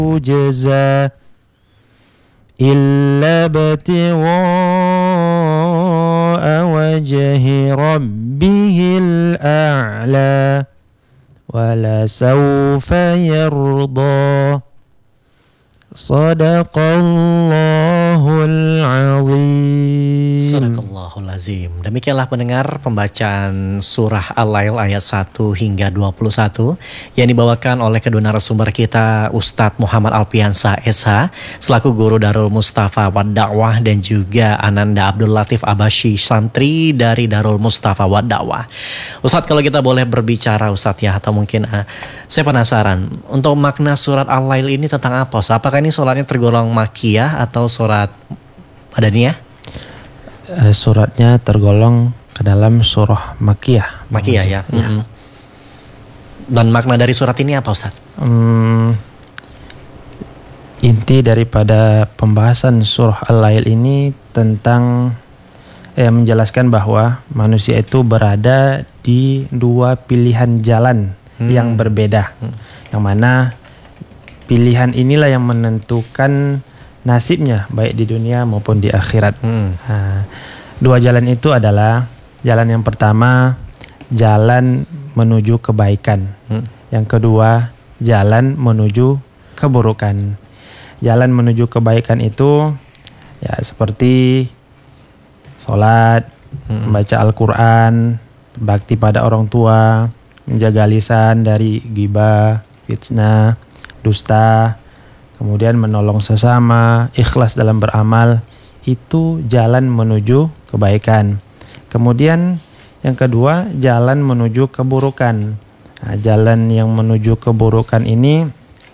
جزاء إلا ابتغاء وجه ربه الأعلى ولسوف يرضى Sadaqallahul azim. Sadaqallahul azim. Demikianlah pendengar pembacaan surah Al-Lail ayat 1 hingga 21 yang dibawakan oleh kedua narasumber kita, Ustadz Muhammad Alpiansa SH selaku guru Darul Mustafa Wad Da'wah, dan juga Ananda Abdul Latif Abasyi, santri dari Darul Mustafa Wad Da'wah. Ustadz, kalau kita boleh berbicara Ustadz ya, atau mungkin saya penasaran untuk makna surat Al-Lail ini tentang apa Ustadz? Apakah ini suratnya tergolong makiyah atau surat madaniyah? Suratnya tergolong ke dalam surah makiyah. Makiyah ya. Mm-hmm. Dan makna dari surat ini apa Ustaz? Inti daripada pembahasan surah Al-Lail ini tentang menjelaskan bahwa manusia itu berada di dua pilihan jalan yang berbeda, yang mana pilihan inilah yang menentukan nasibnya baik di dunia maupun di akhirat. Dua jalan itu adalah jalan yang pertama, jalan menuju kebaikan. Yang kedua, jalan menuju keburukan. Jalan menuju kebaikan itu ya seperti sholat, membaca Al-Quran, bakti pada orang tua, menjaga lisan dari ghibah, fitnah, dusta, kemudian menolong sesama, ikhlas dalam beramal, itu jalan menuju kebaikan. Kemudian yang kedua, jalan menuju keburukan. Nah, jalan yang menuju keburukan ini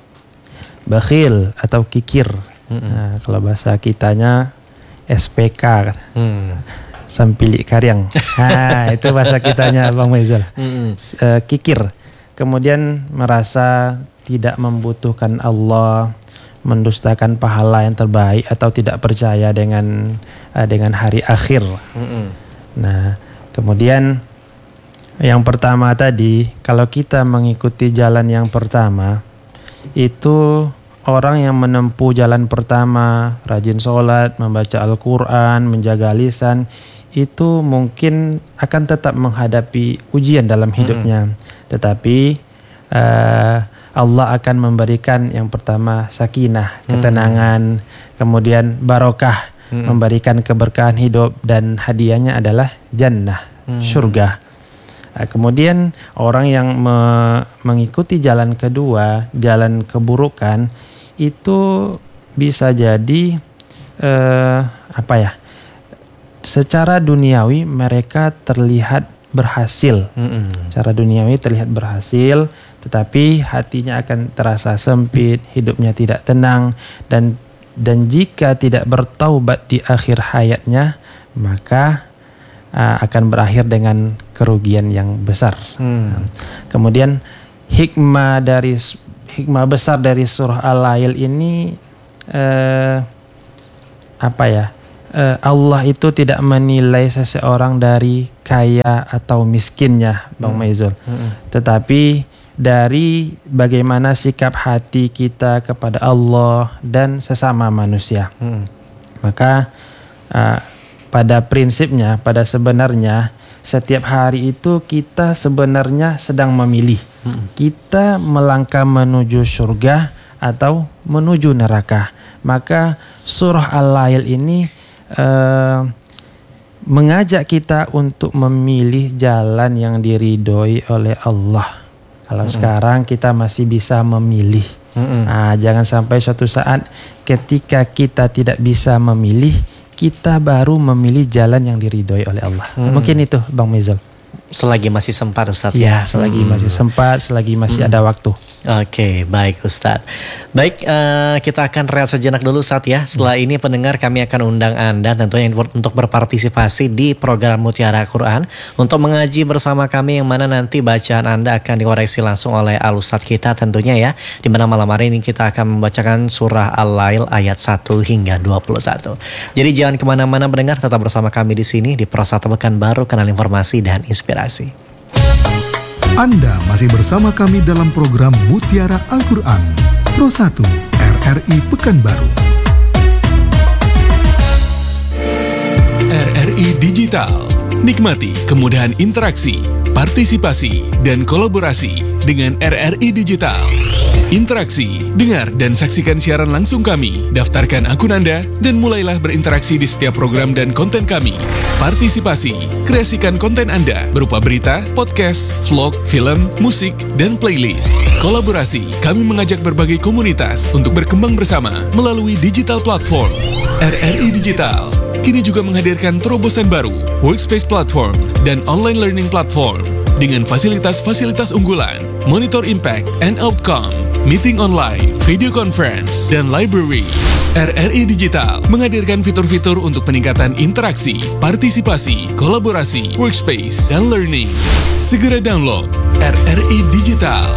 bakhil atau kikir. Nah, kalau bahasa kitanya SPK, Sampili Karyang. Nah, itu bahasa kitanya Bang Maizal. Kikir. Kemudian merasa tidak membutuhkan Allah, mendustakan pahala yang terbaik, atau tidak percaya dengan hari akhir. Nah, kemudian yang pertama tadi, kalau kita mengikuti jalan yang pertama, itu orang yang menempuh jalan pertama, rajin sholat, membaca Al-Quran, menjaga lisan, itu mungkin akan tetap menghadapi ujian dalam hidupnya. Tetapi Allah akan memberikan yang pertama sakinah, ketenangan, kemudian barokah, memberikan keberkahan hidup, dan hadiahnya adalah jannah, surga. Kemudian orang yang mengikuti jalan kedua, jalan keburukan, itu bisa jadi secara duniawi mereka terlihat berhasil. Secara duniawi terlihat berhasil, tetapi hatinya akan terasa sempit, hidupnya tidak tenang, dan jika tidak bertaubat di akhir hayatnya, maka akan berakhir dengan kerugian yang besar. Kemudian hikmah besar dari surah Al-Lail ini Allah itu tidak menilai seseorang dari kaya atau miskinnya, Bang Maizul, tetapi dari bagaimana sikap hati kita kepada Allah dan sesama manusia. Maka pada prinsipnya, pada sebenarnya, setiap hari itu kita sebenarnya sedang memilih. Kita melangkah menuju surga atau menuju neraka. Maka surah Al-Lail ini mengajak kita untuk memilih jalan yang diridhoi oleh Allah. Kalau sekarang kita masih bisa memilih. Jangan sampai suatu saat ketika kita tidak bisa memilih, kita baru memilih jalan yang diridhoi oleh Allah. Mungkin itu Bang Maizul. Selagi masih sempat Ustadz ya. Selagi masih sempat, selagi masih ada waktu. Oke, baik Ustadz. Baik, kita akan rehat sejenak dulu Ustadz ya. Setelah ini pendengar, kami akan undang Anda tentunya untuk berpartisipasi di program Mutiara Quran, untuk mengaji bersama kami, yang mana nanti bacaan Anda akan dikoreksi langsung oleh Al-Ustadz kita tentunya ya. Di mana malam hari ini kita akan membacakan surah Al-Lail ayat 1 hingga 21. Jadi jangan kemana-mana pendengar, tetap bersama kami di sini di Pro 1 Pekanbaru, kanal informasi dan inspirasi. Anda masih bersama kami dalam program Mutiara Al-Quran Pro 1 RRI Pekanbaru. RRI Digital. Nikmati kemudahan interaksi, partisipasi, dan kolaborasi dengan RRI Digital. Interaksi, dengar dan saksikan siaran langsung kami, daftarkan akun Anda, dan mulailah berinteraksi di setiap program dan konten kami. Partisipasi, kreasikan konten Anda berupa berita, podcast, vlog, film, musik, dan playlist. Kolaborasi, kami mengajak berbagai komunitas untuk berkembang bersama melalui digital platform. RRI Digital kini juga menghadirkan terobosan baru, workspace platform, dan online learning platform dengan fasilitas-fasilitas unggulan, monitor impact and outcome, meeting online, video conference, dan library. RRI Digital menghadirkan fitur-fitur untuk peningkatan interaksi, partisipasi, kolaborasi, workspace, dan learning. Segera download RRI Digital.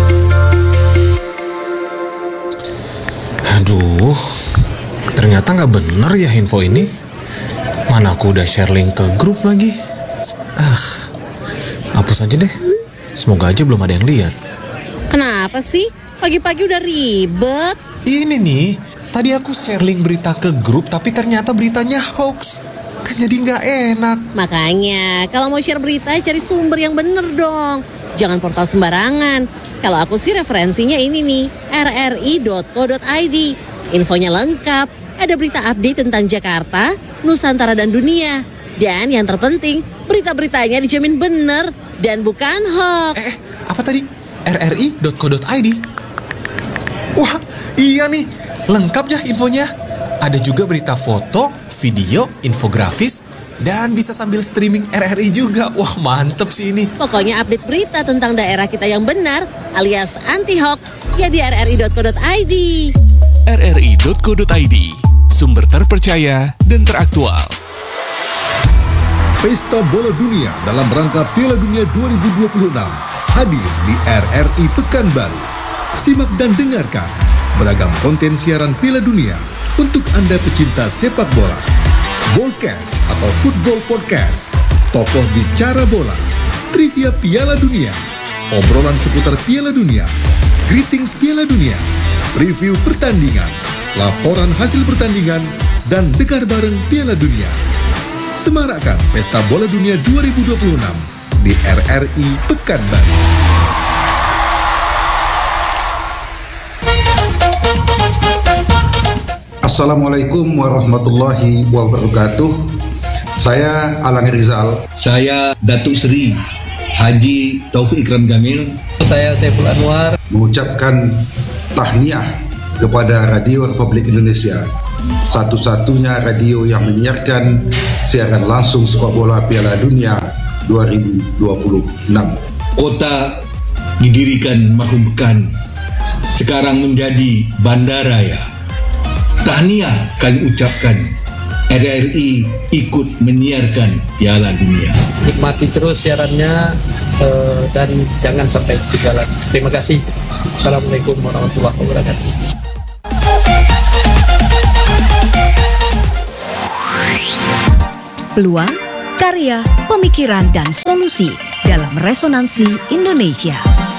Aduh, ternyata nggak bener ya info ini. Mana aku udah share link ke grup lagi. Hapus aja deh. Semoga aja belum ada yang lihat. Kenapa sih? Pagi-pagi udah ribet. Ini nih, tadi aku share link berita ke grup tapi ternyata beritanya hoax. Kan jadi nggak enak. Makanya, kalau mau share berita cari sumber yang bener dong. Jangan portal sembarangan. Kalau aku sih referensinya ini nih, rri.co.id. Infonya lengkap. Ada berita update tentang Jakarta, Nusantara, dan dunia. Dan yang terpenting, berita-beritanya dijamin bener dan bukan hoax. Apa tadi? rri.co.id? Wah, iya nih. Lengkap ya infonya. Ada juga berita foto, video, infografis, dan bisa sambil streaming RRI juga. Wah, mantep sih ini. Pokoknya update berita tentang daerah kita yang benar alias anti-hoax ya di rri.co.id. rri.co.id, sumber terpercaya dan teraktual. Pesta Bola Dunia dalam rangka Piala Dunia 2026 hadir di RRI Pekanbaru. Simak dan dengarkan beragam konten siaran Piala Dunia untuk Anda pecinta sepak bola. Bolcast atau Football Podcast, tokoh bicara bola, trivia Piala Dunia, obrolan seputar Piala Dunia, greetings Piala Dunia, review pertandingan, laporan hasil pertandingan, dan dengar bareng Piala Dunia. Semarakkan Pesta Bola Dunia 2026 di RRI Pekanbaru. Assalamualaikum warahmatullahi wabarakatuh. Saya Alang Rizal. Saya Datuk Seri Haji Taufik Ikram Jamil. Saya Saiful Anwar. Mengucapkan tahniah kepada Radio Republik Indonesia, satu-satunya radio yang menyiarkan siaran langsung sepak bola Piala Dunia 2026. Kota didirikan marhum Bekan, sekarang menjadi bandaraya. Tahniah kami ucapkan, RRI ikut menyiarkan Piala Dunia. Nikmati terus siarannya dan jangan sampai ketinggalan. Terima kasih. Assalamualaikum warahmatullahi wabarakatuh. Peluang, karya, pemikiran, dan solusi dalam Resonansi Indonesia.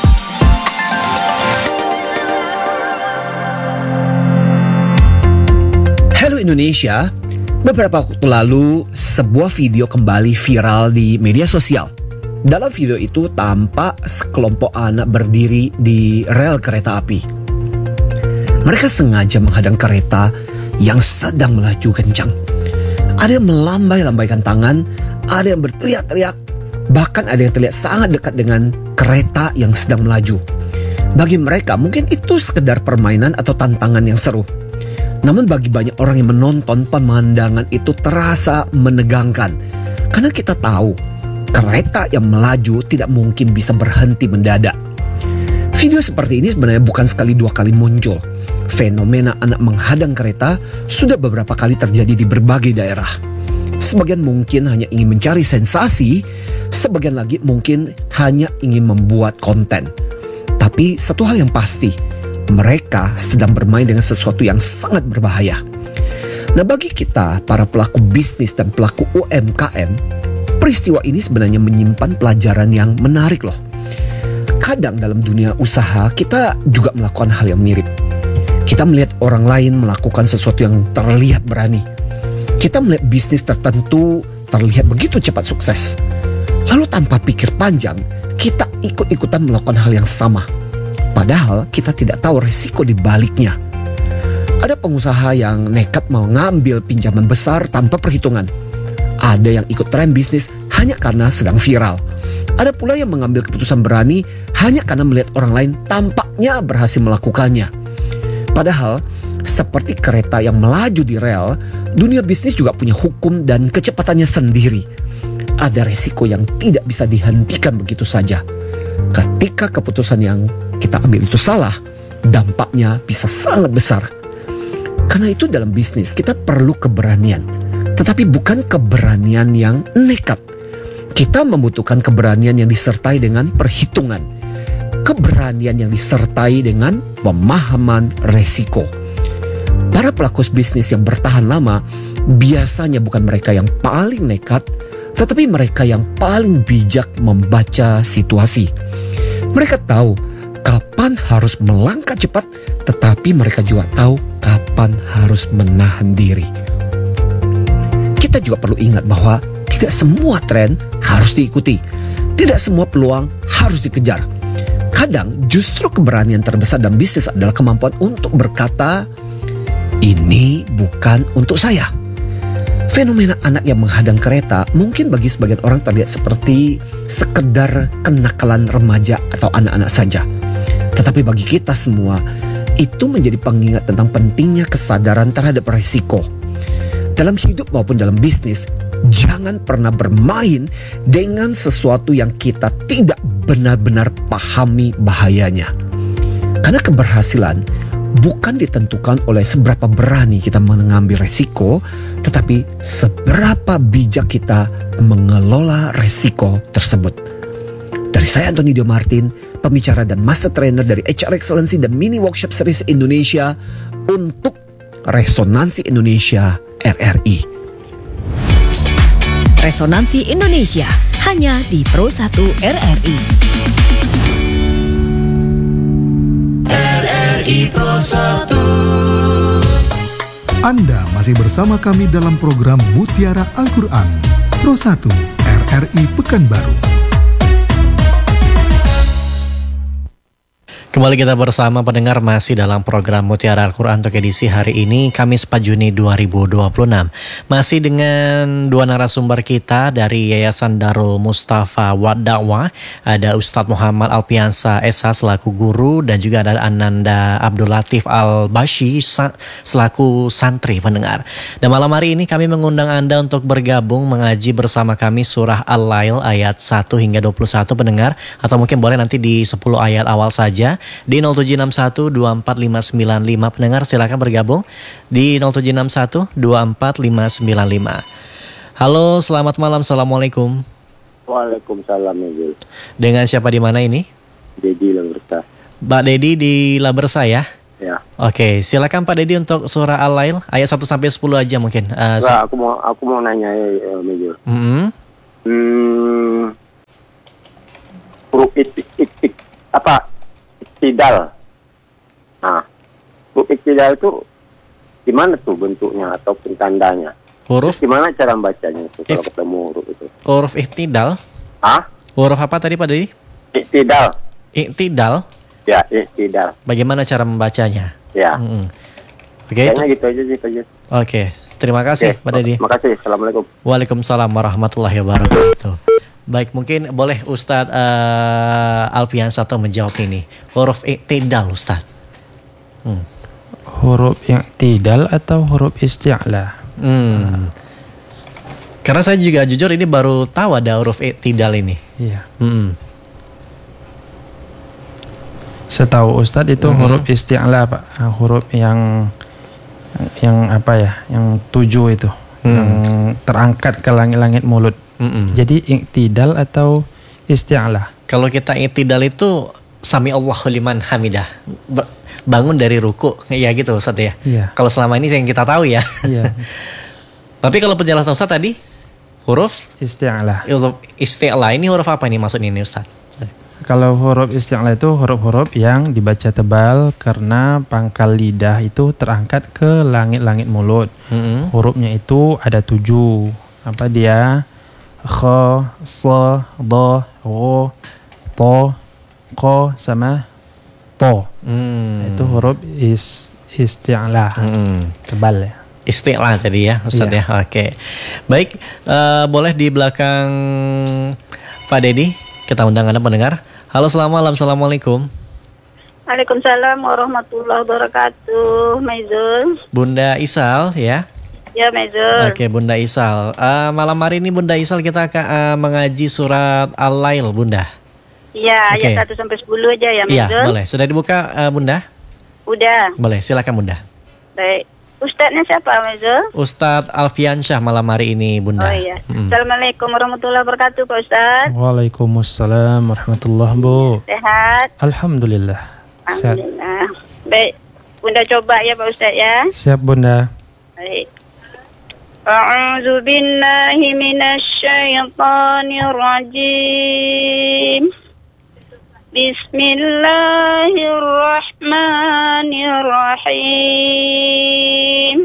Halo Indonesia, beberapa waktu lalu sebuah video kembali viral di media sosial. Dalam video itu tampak sekelompok anak berdiri di rel kereta api. Mereka sengaja menghadang kereta yang sedang melaju kencang. Ada yang melambai-lambaikan tangan, ada yang berteriak-teriak, bahkan ada yang terlihat sangat dekat dengan kereta yang sedang melaju. Bagi mereka mungkin itu sekedar permainan atau tantangan yang seru. Namun bagi banyak orang yang menonton, pemandangan itu terasa menegangkan. Karena kita tahu, kereta yang melaju tidak mungkin bisa berhenti mendadak. Video seperti ini sebenarnya bukan sekali dua kali muncul. Fenomena anak menghadang kereta sudah beberapa kali terjadi di berbagai daerah. Sebagian mungkin hanya ingin mencari sensasi, sebagian lagi mungkin hanya ingin membuat konten. Tapi satu hal yang pasti, mereka sedang bermain dengan sesuatu yang sangat berbahaya. Nah, bagi kita, para pelaku bisnis dan pelaku UMKM, peristiwa ini sebenarnya menyimpan pelajaran yang menarik loh. Kadang dalam dunia usaha, kita juga melakukan hal yang mirip. Kita melihat orang lain melakukan sesuatu yang terlihat berani. Kita melihat bisnis tertentu terlihat begitu cepat sukses. Lalu tanpa pikir panjang, kita ikut-ikutan melakukan hal yang sama. Padahal kita tidak tahu risiko di baliknya. Ada pengusaha yang nekat mengambil pinjaman besar tanpa perhitungan. Ada yang ikut tren bisnis hanya karena sedang viral. Ada pula yang mengambil keputusan berani hanya karena melihat orang lain tampaknya berhasil melakukannya. Padahal, seperti kereta yang melaju di rel, dunia bisnis juga punya hukum dan kecepatannya sendiri. Ada resiko yang tidak bisa dihentikan begitu saja. Ketika keputusan yang kita ambil itu salah, dampaknya bisa sangat besar. Karena itu dalam bisnis kita perlu keberanian, tetapi bukan keberanian yang nekat. Kita membutuhkan keberanian yang disertai dengan perhitungan, keberanian yang disertai dengan pemahaman resiko. Para pelaku bisnis yang bertahan lama biasanya bukan mereka yang paling nekat, tetapi mereka yang paling bijak membaca situasi. Mereka tahu kapan harus melangkah cepat, tetapi mereka juga tahu kapan harus menahan diri. Kita juga perlu ingat bahwa tidak semua tren harus diikuti. Tidak semua peluang harus dikejar. Kadang justru keberanian terbesar dalam bisnis adalah kemampuan untuk berkata, ini bukan untuk saya. Fenomena anak yang menghadang kereta mungkin bagi sebagian orang terlihat seperti sekedar kenakalan remaja atau anak-anak saja. Tetapi bagi kita semua, itu menjadi pengingat tentang pentingnya kesadaran terhadap risiko. Dalam hidup maupun dalam bisnis, jangan pernah bermain dengan sesuatu yang kita tidak benar-benar pahami bahayanya. Karena keberhasilan bukan ditentukan oleh seberapa berani kita mengambil resiko, tetapi seberapa bijak kita mengelola resiko tersebut. Dari saya Anthony Dio Martin, pembicara dan master trainer dari HR Excellency dan Mini Workshop Series Indonesia untuk Resonansi Indonesia RRI. Resonansi Indonesia hanya di Pro 1 RRI. RRI Pro 1. Anda masih bersama kami dalam program Mutiara Al-Quran Pro 1 RRI Pekanbaru. Kembali kita bersama pendengar masih dalam program Mutiara Al-Quran untuk edisi hari ini Kamis 4 Juni 2026. Masih dengan dua narasumber kita dari Yayasan Darul Mustafa Wad-Da'wah. Ada Ustadz Muhammad Alpiansa SH selaku guru dan juga ada Ananda Abdul Latif Al-Bashi selaku santri pendengar. Dan malam hari ini kami mengundang Anda untuk bergabung mengaji bersama kami surah Al-Lail ayat 1 hingga 21 pendengar, atau mungkin boleh nanti di 10 ayat awal saja di 0761-24595. Pendengar silakan bergabung di 0761-24595. Halo, selamat malam. Assalamualaikum. Waalaikumsalam. Dengan siapa di mana ini? Dedi Labersa. Pak Dedi di Labersa ya? Ya. Oke, silakan Pak Dedi untuk surah Al-Lail ayat 1 sampai 10 aja mungkin. Nah, aku mau nanya Major. Huruf iktidal. Nah, huruf iktidal itu gimana tuh bentuknya ataupun tandanya? Huruf? Terus gimana cara bacanya itu kalau ketemu huruf itu? Huruf iktidal? Huruf apa tadi Pak Dedi? Iktidal. Iktidal? Ya, iktidal. Bagaimana cara membacanya? Ya. Oke, kayaknya gitu aja sih Pak. Oke, terima kasih Pak Dedi. Terima kasih. Assalamualaikum. Waalaikumsalam warahmatullahi wabarakatuh. Baik, mungkin boleh Ustadz Alpiansa menjawab ini. Huruf iktidal, Ustadz. Huruf yang iktidal atau huruf isti'la? Karena saya juga jujur ini baru tahu ada huruf iktidal ini. Iya. Setahu Ustadz itu huruf isti'la, Pak. Huruf yang apa ya? Yang 7 itu. Yang terangkat ke langit-langit mulut. Jadi iktidal atau isti'la? Kalau kita iktidal itu sami Allahu liman hamidah, bangun dari ruku, ya gitu Ustaz ya. Iya. Kalau selama ini yang kita tahu ya. Iya. Tapi kalau penjelasan Ustaz tadi huruf isti'la. Huruf isti'la ini huruf apa nih maksudnya ini Ustaz? Kalau huruf isti'la itu huruf-huruf yang dibaca tebal karena pangkal lidah itu terangkat ke langit-langit mulut. Hurufnya itu ada 7. Apa dia? Kha, sa, da, ro, to, ko, sama to. Itu huruf isti'la. Tebal ya. Isti'la tadi ya Ustaz ya. Oke. Baik, boleh di belakang Pak Dedi kita undang Anda pendengar. Halo, selamat malam. Assalamualaikum. Waalaikumsalam warahmatullahi wabarakatuh. Maizul. Bunda Isal ya. Ya, Maizul. Oke, Bunda Isal. Malam hari ini Bunda Isal kita akan mengaji surat Al-Lail, Bunda. Iya, ayat 1 sampai 10 aja ya, Maizul. Iya, boleh. Sudah dibuka, Bunda? Udah. Boleh, silakan Bunda. Baik. Ustadznya siapa, Maizul? Ustadz Alfiansyah malam hari ini, Bunda. Oh iya. Assalamualaikum warahmatullahi wabarakatuh, Pak Ustadz. Waalaikumsalam warahmatullahi wabarakatuh. Sehat? Alhamdulillah. Sehat. Alhamdulillah. Baik. Bunda coba ya, Pak Ustadz ya. Siap, Bunda. Baik. A'udzu billahi minasy syaithanir rajim. Bismillahirrahmanirrahim.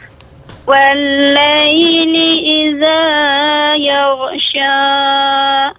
Wal-laili idza yaghsha.